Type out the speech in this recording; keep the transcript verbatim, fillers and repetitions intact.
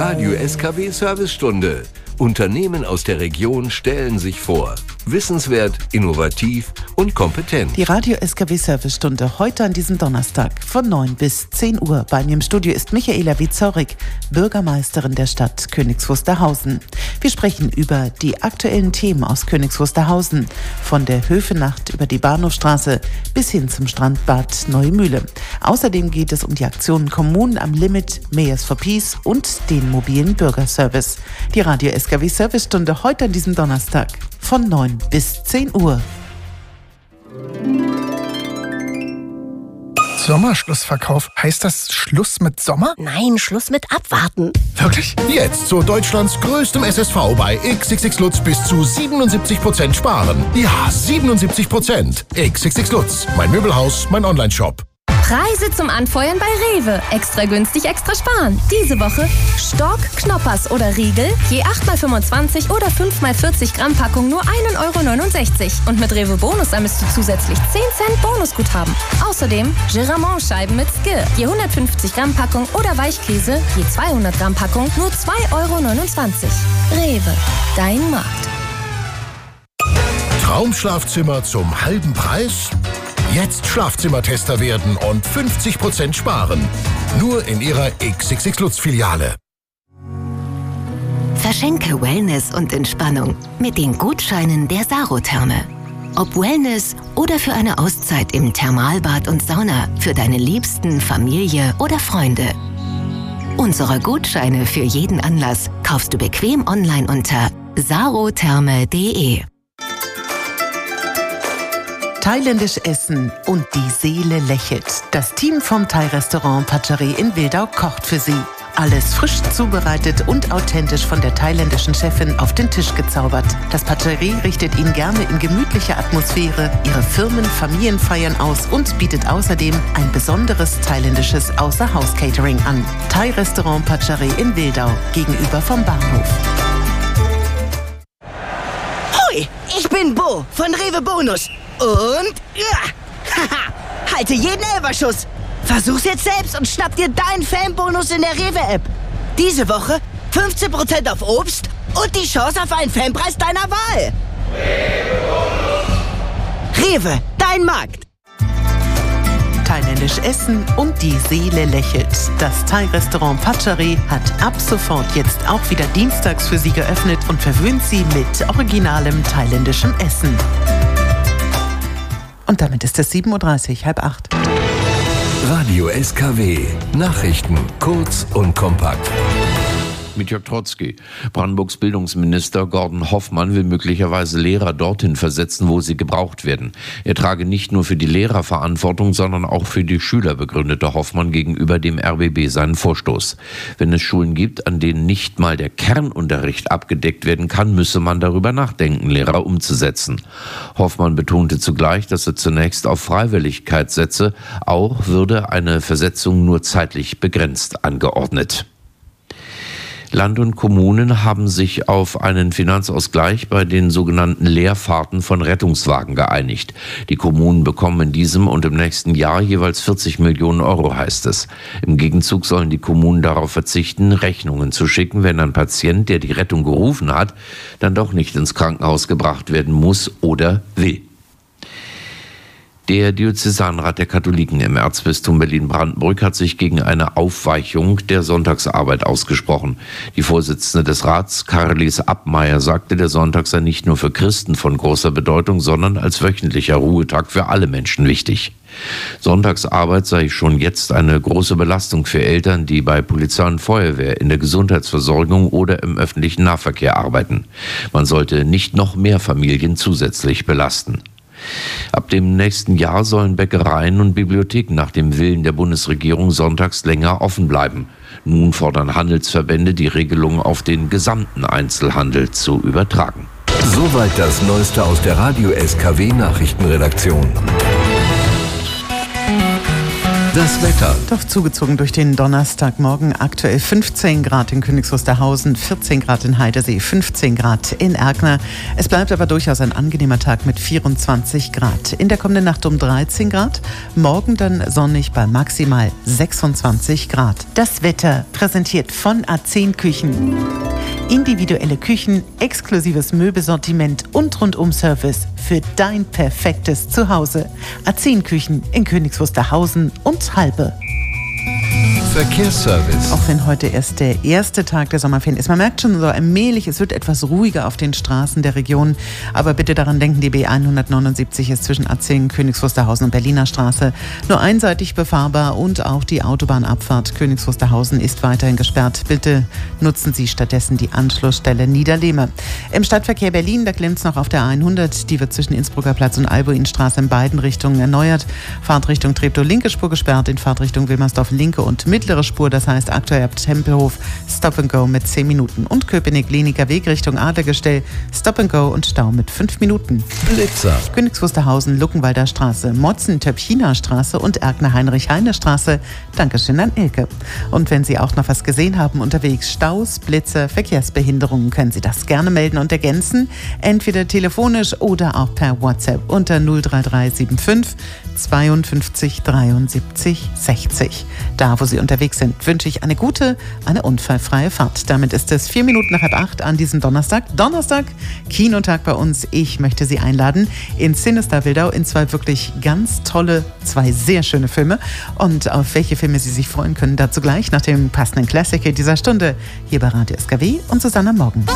Radio S K W-Servicestunde. Unternehmen aus der Region stellen sich vor. Wissenswert, innovativ und kompetent. Die Radio S K W-Servicestunde heute an diesem Donnerstag von neun bis zehn Uhr. Bei mir im Studio ist Michaela Wizorik, Bürgermeisterin der Stadt Königs Wusterhausen. Wir sprechen über die aktuellen Themen aus Königs Wusterhausen, von der Höfenacht über die Bahnhofstraße bis hin zum Strandbad Neumühle. Außerdem geht es um die Aktionen Kommunen am Limit, Mayors for Peace und den mobilen Bürgerservice. Die Radio S K W-Servicestunde heute an diesem Donnerstag von neun bis zehn Uhr. Sommerschlussverkauf. Heißt das Schluss mit Sommer? Nein, Schluss mit Abwarten. Wirklich? Jetzt zu Deutschlands größtem S S V bei X X X Lutz bis zu siebenundsiebzig Prozent sparen. Ja, siebenundsiebzig Prozent. X X X Lutz. Mein Möbelhaus, mein Online-Shop. Preise zum Anfeuern bei Rewe. Extra günstig, extra sparen. Diese Woche Stork, Knoppers oder Riegel, je acht mal fünfundzwanzig oder fünf mal vierzig Gramm Packung nur ein Euro neunundsechzig. Und mit Rewe Bonus ermisst du zusätzlich zehn Cent Bonusguthaben. Außerdem Giramont-Scheiben mit Skir, je hundertfünfzig Gramm Packung oder Weichkäse, je zweihundert Gramm Packung nur zwei Euro neunundzwanzig. Rewe, dein Markt. Traumschlafzimmer zum halben Preis? Jetzt Schlafzimmertester werden und fünfzig Prozent sparen. Nur in Ihrer X X X Lutz Filiale. Verschenke Wellness und Entspannung mit den Gutscheinen der Sarotherme. Ob Wellness oder für eine Auszeit im Thermalbad und Sauna für deine Liebsten, Familie oder Freunde. Unsere Gutscheine für jeden Anlass kaufst du bequem online unter sarotherme punkt de. Thailändisch essen und die Seele lächelt. Das Team vom Thai-Restaurant Pacharie in Wildau kocht für Sie. Alles frisch zubereitet und authentisch von der thailändischen Chefin auf den Tisch gezaubert. Das Pacharie richtet Ihnen gerne in gemütlicher Atmosphäre Ihre Firmen-Familienfeiern aus und bietet außerdem ein besonderes thailändisches Außerhaus-Catering an. Thai-Restaurant Pacharie in Wildau, gegenüber vom Bahnhof. Hoi, ich bin Bo von Rewe Bonus. Und, ja, haha, halte jeden Elferschuss. Versuch's jetzt selbst und schnapp dir deinen Fanbonus in der Rewe-App. Diese Woche fünfzehn Prozent auf Obst und die Chance auf einen Fanpreis deiner Wahl. Rewe Bonus. Rewe, dein Markt. Thailändisch essen und die Seele lächelt. Das Thai-Restaurant Pacharie hat ab sofort jetzt auch wieder dienstags für Sie geöffnet und verwöhnt Sie mit originalem thailändischem Essen. Und damit ist es sieben Uhr dreißig, halb acht. Radio S K W. Nachrichten kurz und kompakt. Mit Jörg Trotzki. Brandenburgs Bildungsminister Gordon Hoffmann will möglicherweise Lehrer dorthin versetzen, wo sie gebraucht werden. Er trage nicht nur für die Lehrer Verantwortung, sondern auch für die Schüler, begründete Hoffmann gegenüber dem R B B seinen Vorstoß. Wenn es Schulen gibt, an denen nicht mal der Kernunterricht abgedeckt werden kann, müsse man darüber nachdenken, Lehrer umzusetzen. Hoffmann betonte zugleich, dass er zunächst auf Freiwilligkeit setze. Auch würde eine Versetzung nur zeitlich begrenzt angeordnet. Land und Kommunen haben sich auf einen Finanzausgleich bei den sogenannten Leerfahrten von Rettungswagen geeinigt. Die Kommunen bekommen in diesem und im nächsten Jahr jeweils vierzig Millionen Euro, heißt es. Im Gegenzug sollen die Kommunen darauf verzichten, Rechnungen zu schicken, wenn ein Patient, der die Rettung gerufen hat, dann doch nicht ins Krankenhaus gebracht werden muss oder will. Der Diözesanrat der Katholiken im Erzbistum Berlin-Brandenburg hat sich gegen eine Aufweichung der Sonntagsarbeit ausgesprochen. Die Vorsitzende des Rats, Karlis Abmeier, sagte, der Sonntag sei nicht nur für Christen von großer Bedeutung, sondern als wöchentlicher Ruhetag für alle Menschen wichtig. Sonntagsarbeit sei schon jetzt eine große Belastung für Eltern, die bei Polizei und Feuerwehr, in der Gesundheitsversorgung oder im öffentlichen Nahverkehr arbeiten. Man sollte nicht noch mehr Familien zusätzlich belasten. Ab dem nächsten Jahr sollen Bäckereien und Bibliotheken nach dem Willen der Bundesregierung sonntags länger offen bleiben. Nun fordern Handelsverbände, die Regelung auf den gesamten Einzelhandel zu übertragen. Soweit das Neueste aus der Radio S K W Nachrichtenredaktion. Das Wetter. Doch zugezogen durch den Donnerstagmorgen. Aktuell fünfzehn Grad in Königs Wusterhausen, vierzehn Grad in Heidersee, fünfzehn Grad in Erkner. Es bleibt aber durchaus ein angenehmer Tag mit vierundzwanzig Grad. In der kommenden Nacht um dreizehn Grad, morgen dann sonnig bei maximal sechsundzwanzig Grad. Das Wetter präsentiert von A zehn Küchen. Individuelle Küchen, exklusives Möbelsortiment und Rundum-Service für dein perfektes Zuhause. A zehn Küchen in Königs Wusterhausen und Halbe. Verkehrsservice. Auch wenn heute erst der erste Tag der Sommerferien ist. Man merkt schon so allmählich, es wird etwas ruhiger auf den Straßen der Region. Aber bitte daran denken, die B hundertneunundsiebzig ist zwischen A zehn, Königs Wusterhausen und Berliner Straße nur einseitig befahrbar und auch die Autobahnabfahrt Königs Wusterhausen ist weiterhin gesperrt. Bitte nutzen Sie stattdessen die Anschlussstelle Niederlehme. Im Stadtverkehr Berlin, da klemmt es noch auf der hundert. Die wird zwischen Innsbrucker Platz und Albuinstraße in beiden Richtungen erneuert. Fahrtrichtung Treptow linke Spur gesperrt, in Fahrtrichtung Wilmersdorf linke und mittlere Spur, das heißt aktuell ab Tempelhof Stop and Go mit zehn Minuten und Köpenick-Kliniker Weg Richtung Adlergestell Stop and Go und Stau mit fünf Minuten. Blitzer. Königs Wusterhausen, Luckenwalder Straße, Motzen-Töpfiner Straße und Erkner-Heinrich-Heine-Straße. Dankeschön an Ilke. Und wenn Sie auch noch was gesehen haben unterwegs, Staus, Blitze, Verkehrsbehinderungen, können Sie das gerne melden und ergänzen, entweder telefonisch oder auch per WhatsApp unter null drei drei sieben fünf zweiundfünfzig dreiundsiebzig sechzig. Da, wo Sie unterwegs sind, wünsche ich eine gute, eine unfallfreie Fahrt. Damit ist es vier Minuten nach halb acht an diesem Donnerstag. Donnerstag, Kinotag bei uns. Ich möchte Sie einladen in Sinister Wildau in zwei wirklich ganz tolle, zwei sehr schöne Filme. Und auf welche Filme Sie sich freuen können, dazu gleich nach dem passenden Klassiker dieser Stunde. Hier bei Radio S K W und Susanne Morgen.